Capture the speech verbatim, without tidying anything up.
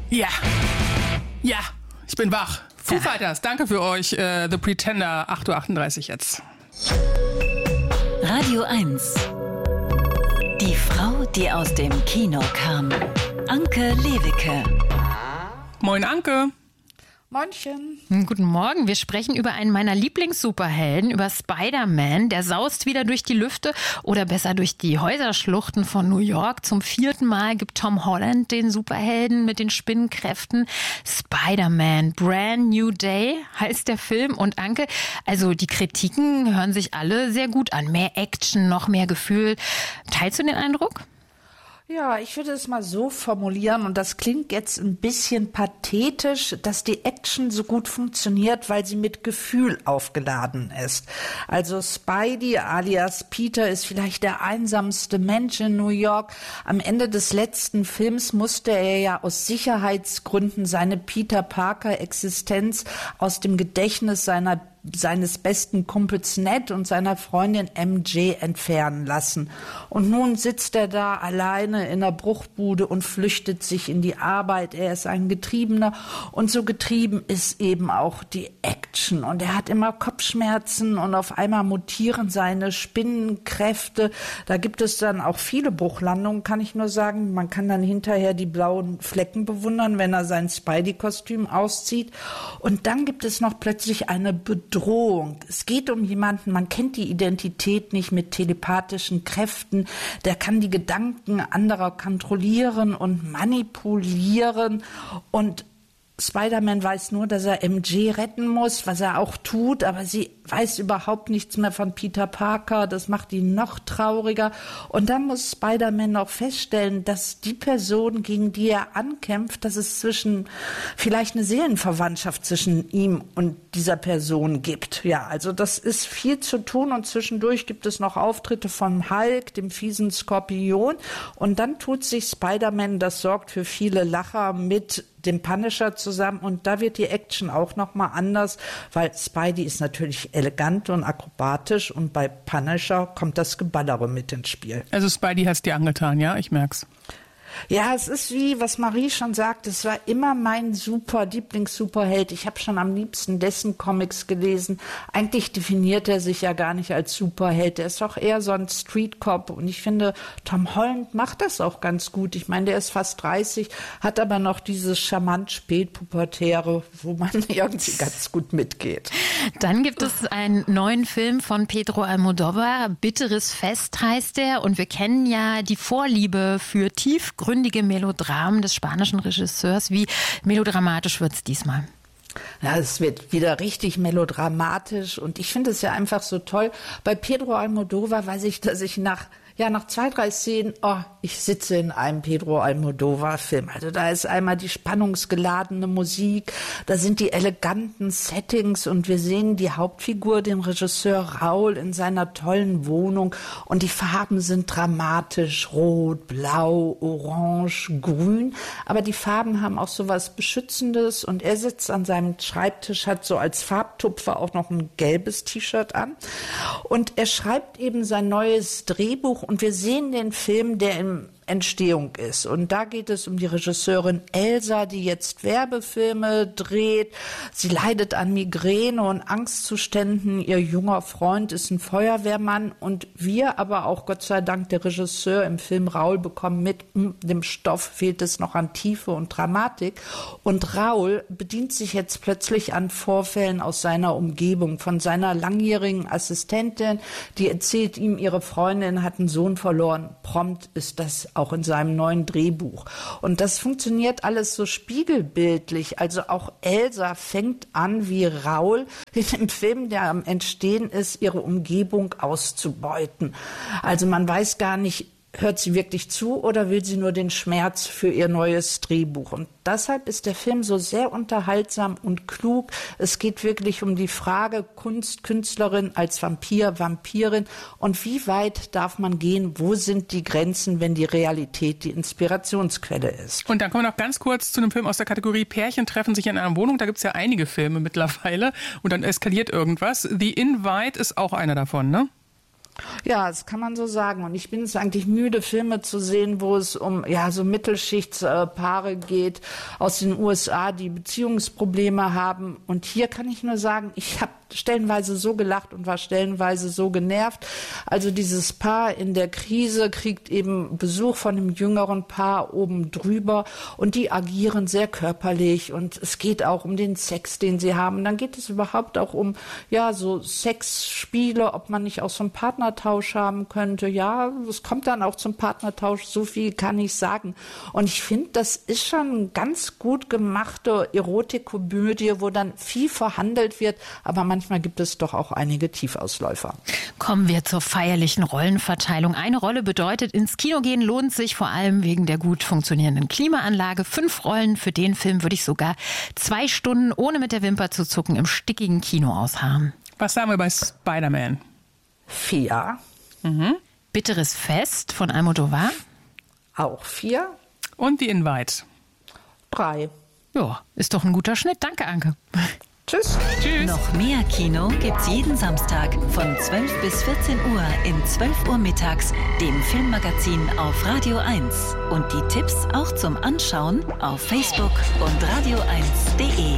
Ja, ja, ich bin wach. Foo ja. Fighters, danke für euch. Uh, The Pretender, acht Uhr achtunddreißig jetzt. Radio eins. Die Frau, die aus dem Kino kam. Anke Lewicke. Moin, Anke. Moinchen. Guten Morgen. Wir sprechen über einen meiner Lieblings-Superhelden, über Spider-Man. Der saust wieder durch die Lüfte oder besser durch die Häuserschluchten von New York. Zum vierten Mal gibt Tom Holland den Superhelden mit den Spinnenkräften. Spider-Man, Brand New Day heißt der Film. Und Anke, also die Kritiken hören sich alle sehr gut an. Mehr Action, noch mehr Gefühl. Teilst du den Eindruck? Ja, ich würde es mal so formulieren, und das klingt jetzt ein bisschen pathetisch, dass die Action so gut funktioniert, weil sie mit Gefühl aufgeladen ist. Also Spidey alias Peter ist vielleicht der einsamste Mensch in New York. Am Ende des letzten Films musste er ja aus Sicherheitsgründen seine Peter Parker-Existenz aus dem Gedächtnis seiner seines besten Kumpels Ned und seiner Freundin M J entfernen lassen. Und nun sitzt er da alleine in der Bruchbude und flüchtet sich in die Arbeit. Er ist ein Getriebener und so getrieben ist eben auch die Action. Und er hat immer Kopfschmerzen und auf einmal mutieren seine Spinnenkräfte. Da gibt es dann auch viele Bruchlandungen, kann ich nur sagen. Man kann dann hinterher die blauen Flecken bewundern, wenn er sein Spidey-Kostüm auszieht. Und dann gibt es noch plötzlich eine Bedrohung. Drohung. Es geht um jemanden, man kennt die Identität nicht, mit telepathischen Kräften, der kann die Gedanken anderer kontrollieren und manipulieren, und Spider-Man weiß nur, dass er M J retten muss, was er auch tut, aber sie weiß überhaupt nichts mehr von Peter Parker. Das macht ihn noch trauriger. Und dann muss Spider-Man auch feststellen, dass die Person, gegen die er ankämpft, dass es zwischen vielleicht eine Seelenverwandtschaft zwischen ihm und dieser Person gibt. Ja, also das ist viel zu tun, und zwischendurch gibt es noch Auftritte von Hulk, dem fiesen Skorpion, und dann tut sich Spider-Man, das sorgt für viele Lacher, mit dem Punisher zusammen, und da wird die Action auch noch mal anders, weil Spidey ist natürlich elegant und akrobatisch, und bei Punisher kommt das Geballere mit ins Spiel. Also Spidey hat's dir angetan, ja? Ich merk's. Ja, es ist wie, was Marie schon sagt, es war immer mein super Lieblings-Superheld. Ich habe schon am liebsten dessen Comics gelesen. Eigentlich definiert er sich ja gar nicht als Superheld. Er ist doch eher so ein Street-Cop. Und ich finde, Tom Holland macht das auch ganz gut. Ich meine, der ist fast dreißig, hat aber noch dieses charmant Spätpubertäre, wo man irgendwie ganz gut mitgeht. Dann gibt es einen neuen Film von Pedro Almodóvar. Bitteres Fest heißt er. Und wir kennen ja die Vorliebe für tiefgründige Melodramen des spanischen Regisseurs. Wie melodramatisch wird es diesmal? Ja, es wird wieder richtig melodramatisch, und ich finde es ja einfach so toll. Bei Pedro Almodóvar weiß ich, dass ich nach Ja, nach zwei, drei Szenen, oh, ich sitze in einem Pedro Almodóvar-Film. Also da ist einmal die spannungsgeladene Musik, da sind die eleganten Settings, und wir sehen die Hauptfigur, den Regisseur Raúl, in seiner tollen Wohnung, und die Farben sind dramatisch, rot, blau, orange, grün, aber die Farben haben auch so was Beschützendes, und er sitzt an seinem Schreibtisch, hat so als Farbtupfer auch noch ein gelbes T-Shirt an, und er schreibt eben sein neues Drehbuch. Und wir sehen den Film, der in Entstehung ist. Und da geht es um die Regisseurin Elsa, die jetzt Werbefilme dreht. Sie leidet an Migräne und Angstzuständen. Ihr junger Freund ist ein Feuerwehrmann. Und wir, aber auch Gott sei Dank der Regisseur im Film Raúl, bekommen mit, dem Stoff fehlt es noch an Tiefe und Dramatik. Und Raúl bedient sich jetzt plötzlich an Vorfällen aus seiner Umgebung, von seiner langjährigen Assistentin, die erzählt ihm, ihre Freundin hat einen Sohn verloren. Prompt ist das auch in seinem neuen Drehbuch. Und das funktioniert alles so spiegelbildlich. Also auch Elsa fängt an, wie Raúl in dem Film, der am Entstehen ist, ihre Umgebung auszubeuten. Also man weiß gar nicht, hört sie wirklich zu oder will sie nur den Schmerz für ihr neues Drehbuch? Und deshalb ist der Film so sehr unterhaltsam und klug. Es geht wirklich um die Frage Kunst, Künstlerin als Vampir, Vampirin, und wie weit darf man gehen? Wo sind die Grenzen, wenn die Realität die Inspirationsquelle ist? Und dann kommen wir noch ganz kurz zu einem Film aus der Kategorie Pärchen treffen sich in einer Wohnung. Da gibt es ja einige Filme mittlerweile, und dann eskaliert irgendwas. The Invite ist auch einer davon, ne? Ja, das kann man so sagen. Und ich bin es eigentlich müde, Filme zu sehen, wo es um ja so Mittelschichtspaare geht aus den U S A, die Beziehungsprobleme haben. Und hier kann ich nur sagen, ich habe stellenweise so gelacht und war stellenweise so genervt. Also dieses Paar in der Krise kriegt eben Besuch von einem jüngeren Paar oben drüber und die agieren sehr körperlich und es geht auch um den Sex, den sie haben. Dann geht es überhaupt auch um ja so Sexspiele, ob man nicht auch so einen Partnertausch haben könnte. Ja, es kommt dann auch zum Partnertausch, so viel kann ich sagen. Und ich finde, das ist schon eine ganz gut gemachte Erotikkomödie, wo dann viel verhandelt wird, aber man Manchmal gibt es doch auch einige Tiefausläufer. Kommen wir zur feierlichen Rollenverteilung. Eine Rolle bedeutet, ins Kino gehen lohnt sich vor allem wegen der gut funktionierenden Klimaanlage. Fünf Rollen für den Film würde ich sogar zwei Stunden ohne mit der Wimper zu zucken im stickigen Kino ausharren. Was sagen wir bei Spider-Man? Vier. Mhm. Bitteres Fest von Almodovar? Auch vier. Und The Invite? Drei. Ja, ist doch ein guter Schnitt. Danke, Anke. Tschüss. Tschüss. Noch mehr Kino gibt's jeden Samstag von zwölf bis vierzehn Uhr in zwölf Uhr mittags, dem Filmmagazin auf Radio eins. Und die Tipps auch zum Anschauen auf Facebook und radio eins punkt de.